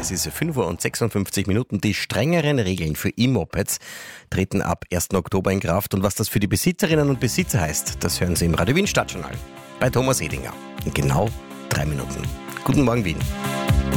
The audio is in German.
Es ist 5:56 Uhr. Die strengeren Regeln für E-Mopeds treten ab 1. Oktober in Kraft. Und was das für die Besitzerinnen und Besitzer heißt, das hören Sie im Radio Wien Stadtjournal bei Thomas Edinger. In genau 3 Minuten. Guten Morgen, Wien.